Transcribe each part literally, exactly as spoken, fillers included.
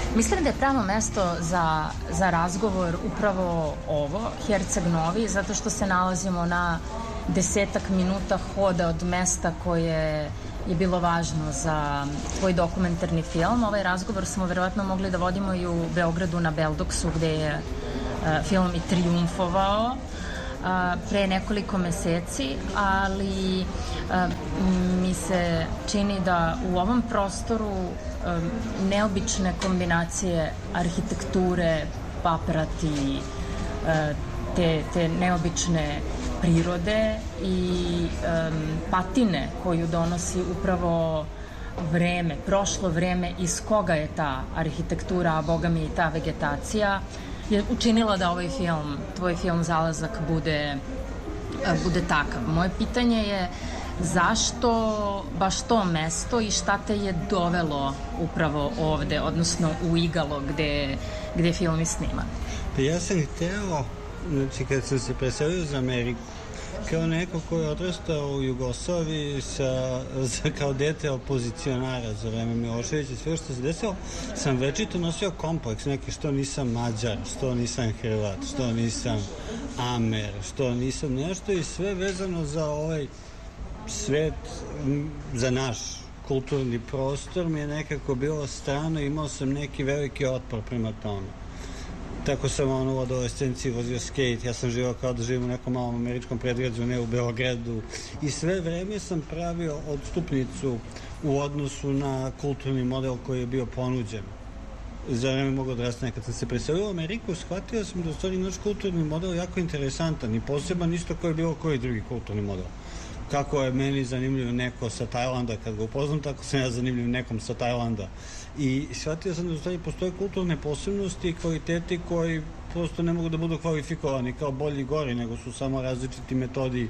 Mislim da je pravo mesto za, za razgovor upravo ovo, Herceg Novi, zato što se nalazimo na desetak minuta hoda od mesta koje je bilo važno za tvoj dokumentarni film. Ovaj razgovor smo verovatno mogli da vodimo i u Beogradu na Beldoksu, gde je uh, film i trijumfovao uh, pre nekoliko meseci, ali uh, mi se čini da u ovom prostoru um, neobične kombinacije arhitekture, paprati, uh, te, te neobične prirode i um, patine koju donosi upravo vreme, prošlo vreme iz koga je ta arhitektura, a boga mi i ta vegetacija, je učinila da ovaj film, tvoj film Zalazak bude, bude takav. Moje pitanje je zašto baš to mesto i šta te je dovelo upravo ovde, odnosno u Igalo gde, gde je film i sniman? Pa ja sam hteo, znači kad sam se preselio za Ameriku, kao neko ko je odrastao u Jugoslaviji sa, sa, kao dete opozicionara za vreme Miloševića i sve što se desilo, sam večito nosio kompleks neki što nisam Mađar, što nisam Hrvat, što nisam Amer, što nisam nešto i sve vezano za ovaj svet, za naš kulturni prostor mi je nekako bilo strano i imao sam neki veliki otpor prema tome. Tako sam ono u adolescenciji vozio skate, ja sam živao kao da živim u nekom malom američkom predgrađu, ne u Beogradu i sve vreme sam pravio odstupnicu u odnosu na kulturni model koji je bio ponuđen. Za vreme mogu odrastanja. Kad sam se preselio u Ameriku, shvatio sam da u stvari naš kulturni model jako interesantan i poseban isto koji je bilo koji drugi kulturni model. Kako je meni zanimljiv neko sa Tajlanda, kad ga upoznam, tako sam ja zanimljiv nekom sa Tajlanda. I shvatio sam da u stvari postoje kulturne posebnosti i kvaliteti koji prosto ne mogu da budu kvalifikovani kao bolji i gori, nego su samo različiti metodi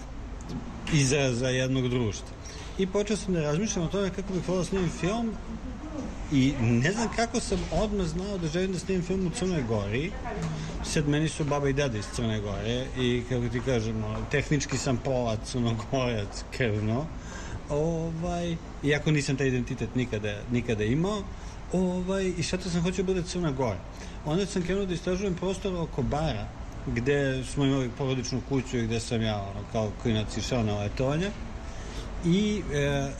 izraza jednog društva. I počeo sam da razmišljam o tome kako bih volao da snimim film i ne znam kako sam odmah znao da želim da snimim film u Crnoj Gori. Sad meni su baba i deda iz Crne Gore i kako ti kažemo, tehnički sam pola Crnogorac krvno. Ovaj, iako nisam taj identitet nikada, nikada imao, ovaj, i šta sam hoćeo bude Crna Gora. Onda sam krenuo da istražujem prostor oko Bara, gde smo imali porodičnu kuću i gde sam ja ono, kao klinac išao na letovanje. I e,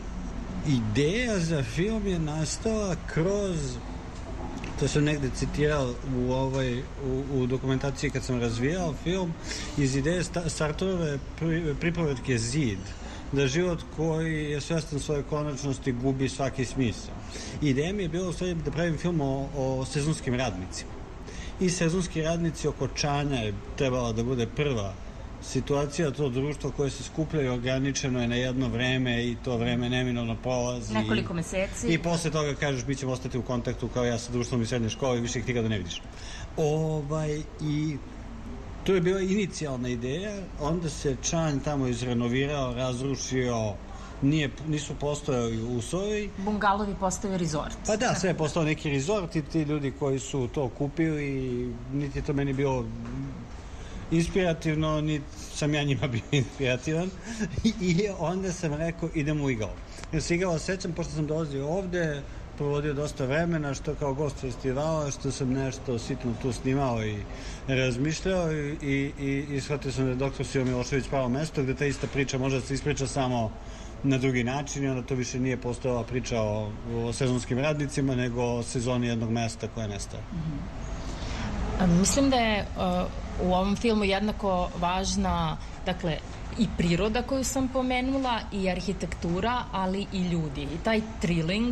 ideja za film je nastala kroz, to sam negde citirao u, ovaj, u, u dokumentaciji kad sam razvijao film, iz ideje Sartrove pri, pripovetke Zid, da život koji je svestan svoje konačnosti gubi svaki smisao. Ideja mi je bila u stvari da pravim film o, o sezonskim radnicima. I sezonski radnici oko Čanja je trebala da bude prva situacija, to društvo koje se skuplja i ograničeno je na jedno vreme i to vreme neminovno prolazi. Nekoliko meseci. I posle toga kažeš mi ćemo ostati u kontaktu kao ja sa društvom iz srednje škole i više ih nikada ne vidiš. Ovaj, i to je bila inicijalna ideja, onda se Čanj tamo izrenovirao, razrušio, nije, nisu postojali uslovi. Bungalovi postaju rezort. Pa da, sve je postao neki rezort i ti ljudi koji su to kupili, niti je to meni bilo inspirativno, niti sam ja njima bio inspirativan. I onda sam rekao, idem u Igalo. Jer se Igalo sećam, pošto sam dolazio ovde, provodio dosta vremena, što kao gost festivala, što sam nešto sitno tu snimao i razmišljao i, i, i, i shvatio sam da je doktor Sivo Milošević pravo mesto gde ta ista priča može da se ispriča samo na drugi način i onda to više nije postojala priča o, o sezonskim radnicima, nego o sezoni jednog mesta koja nestaje. Mm-hmm. Mislim da je uh, u ovom filmu jednako važna, dakle, i priroda koju sam pomenula, i arhitektura, ali i ljudi. I taj thrilling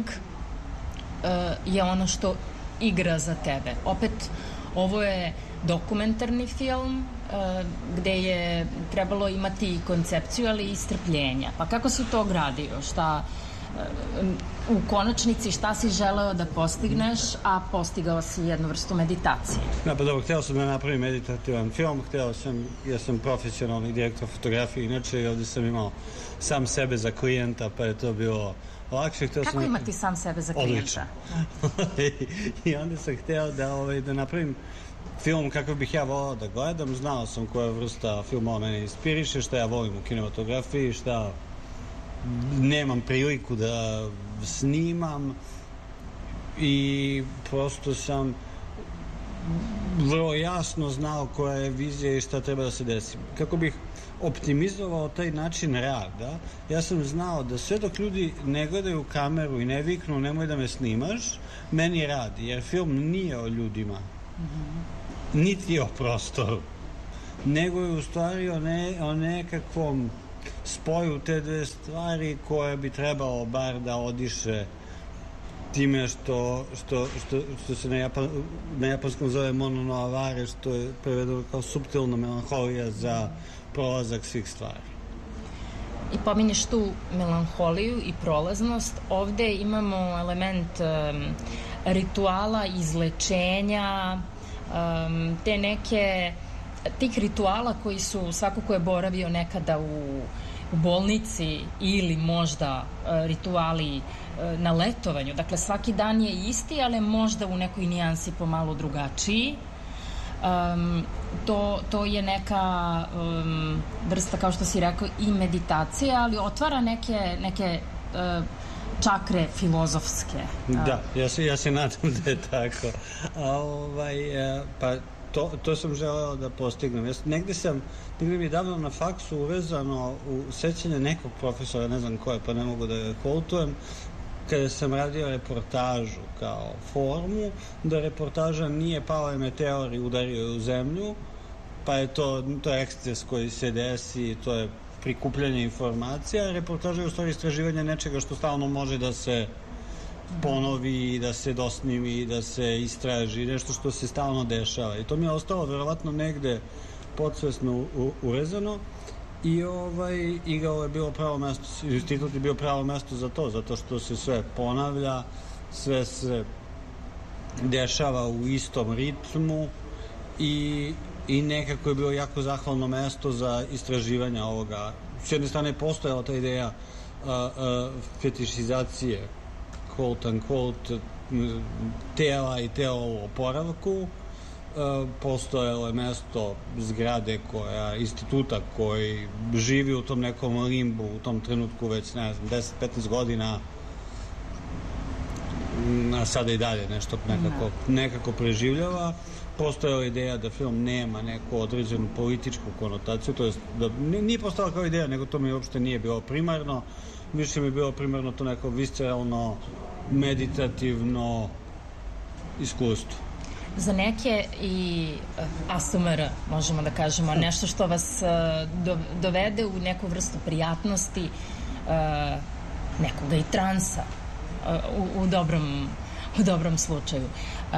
uh, je ono što igra za tebe. Opet, ovo je dokumentarni film uh, gde je trebalo imati koncepciju, ali i strpljenja. Pa kako si to gradio? Šta, uh, u konačnici šta si želeo da postigneš, a postigao si jednu vrstu meditacije? Da, pa dobro, hteo sam da napravim meditativan film, hteo sam, ja sam profesionalni direktor fotografije, inače i ovde sam imao sam sebe za klijenta, pa je to bilo lakše. Hteo Kako sam... imati sam sebe za klijenta? I onda sam hteo da, ovaj, da napravim film kako bih ja volao da gledam, znao sam koja vrsta filmova mene inspiriše, šta ja volim u kinematografiji, šta nemam priliku da snimam i prosto sam vrlo jasno znao koja je vizija i šta treba da se desi. Kako bih optimizovao taj način rada, ja sam znao da sve dok ljudi ne gledaju kameru i ne viknu nemoj da me snimaš, meni radi, jer film nije o ljudima, mm-hmm. niti o prostoru, nego je u stvari o, ne, o nekakvom spoju te dve stvari koje bi trebalo bar da odiše time što, što, što, što se na, Japan, na japanskom zove mono no avare, što je prevedeno kao suptilna melanholija za prolazak svih stvari. I pominješ tu melanholiju i prolaznost. Ovde imamo element um, rituala, izlečenja, um, te neke tih rituala koji su svako ko je boravio nekada u, u bolnici ili možda uh, rituali uh, na letovanju. Dakle, svaki dan je isti, ali možda u nekoj nijansi pomalo drugačiji. Um, to, to je neka um, vrsta, kao što si rekao, i meditacija, ali otvara neke, neke uh, čakre filozofske. Da, ja se, ja se nadam da je tako. A, ovaj, pa to, to sam želeo da postignem. Ja, negde sam, negde mi davno na faksu uvezano u sećanje nekog profesora, ne znam ko je, pa ne mogu da je quotujem, kada sam radio reportažu kao formu, da reportaža nije pao je meteor i udario je u zemlju, pa je to, to je eksces koji se desi, to je prikupljanje informacija. Reportaža je u stvari istraživanje nečega što stalno može da se ponovi, da se dosnimi, da se istraži, nešto što se stalno dešava. I to mi je ostalo verovatno negde podsvesno urezano. I ovaj, igrao je bilo pravo mesto, institut je bio pravo mesto za to, zato što se sve ponavlja, sve se dešava u istom ritmu i, i nekako je bilo jako zahvalno mesto za istraživanje ovoga. S jedne strane postojala ta ideja uh, uh, fetišizacije, quote unquote, tela i tela u oporavku. Postojalo je mesto zgrade koja, instituta koji živi u tom nekom limbu u tom trenutku već, ne znam, deset do petnaest godina, a sada i dalje nešto nekako, nekako preživljava. Postojala je ideja da film nema neku određenu političku konotaciju, to jest da nije postala kao ideja, nego to mi uopšte nije bilo primarno, više mi je bilo primarno to neko visceralno, meditativno iskustvo. Za neke i A S M R, možemo da kažemo, nešto što vas do, dovede u neku vrstu prijatnosti, nekoga i transa, u, u, dobrom, u dobrom slučaju.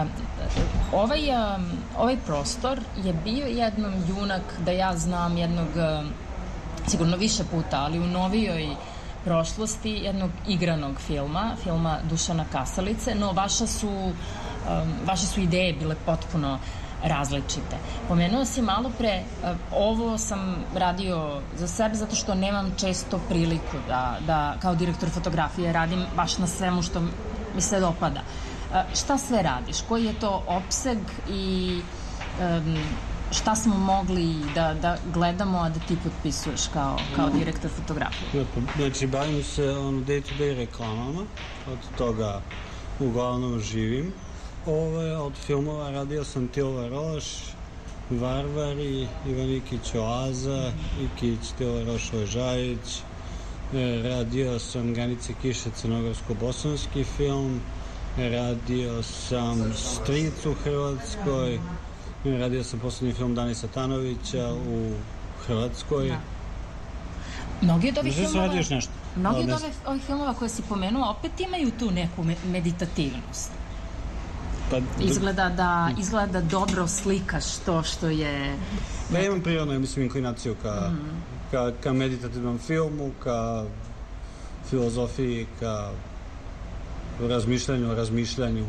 Ovaj, ovaj prostor je bio jednom junak, da ja znam, jednog, sigurno više puta, ali u novijoj prošlosti, jednog igranog filma, filma Dušana Kasalice, no vaša su Um, vaše su ideje bile potpuno različite. Pomenuo si malo pre, uh, ovo sam radio za sebe zato što nemam često priliku da, da kao direktor fotografije radim baš na svemu što mi se dopada. Uh, šta sve radiš? Koji je to opseg i um, šta smo mogli da, da gledamo, a da ti potpisuješ kao, kao direktor fotografije? Znači, bavim se on day-to-day reklamama, od toga uglavnom živim. Ove, od filmova radio sam Tilva Roš, Varvari, Ivan Ikić Oaza, Ikić, Tilva Roš Ožajić, radio sam Granice kiše, crnogorsko-bosanski film, radio sam Stric u Hrvatskoj, radio sam poslednji film Danisa Tanovića u Hrvatskoj. Da. Mnogi od ovih filmova, radiš nešto? Mnogi od ovih, ovih filmova koje si pomenuo opet imaju tu neku me meditativnost. Pa, izgleda da izgleda dobro slikaš to što je... Ja imam prirodno, ja mislim, inklinaciju ka, mm. ka, ka meditativnom filmu, ka filozofiji, ka razmišljanju, razmišljanju.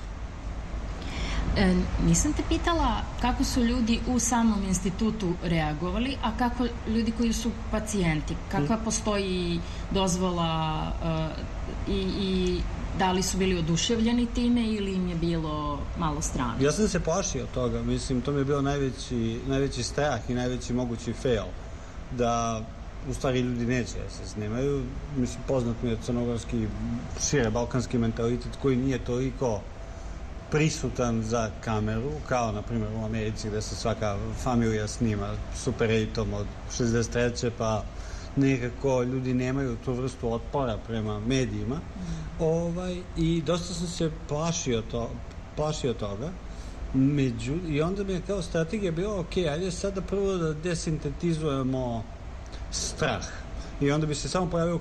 E, nisam te pitala kako su ljudi u samom institutu reagovali, a kako ljudi koji su pacijenti, kakva mm. postoji dozvola uh, i, i da li su bili oduševljeni time ili im je bilo malo strano? Ja sam se plašio toga, mislim, to mi je bio najveći, najveći strah i najveći mogući fail. Da u stvari ljudi neće da se snimaju. Mislim, poznat mi je crnogorski, šire balkanski mentalitet koji nije toliko prisutan za kameru, kao na primjer u Americi gde se svaka familija snima Super osamom od šezdeset treće pa nekako ljudi nemaju tu vrstu otpora prema medijima. Mm. Ovaj, i dosta sam se plašio, to, plašio toga. Među, i onda mi je kao strategija bila, ok, ajde sada prvo da desintetizujemo strah. I onda bi se samo pojavio